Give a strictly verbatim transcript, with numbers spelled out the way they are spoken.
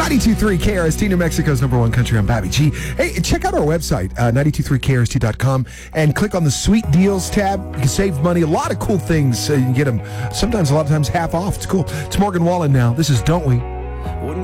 ninety-two point three K R S T, New Mexico's number one country. I'm Bobby G. Hey, check out our website, uh, ninety-two point three K R S T dot com, and click on the Sweet Deals tab. You can save money. A lot of cool things. Uh, you can get them sometimes, a lot of times, half off. It's cool. It's Morgan Wallen now. This is Don't We?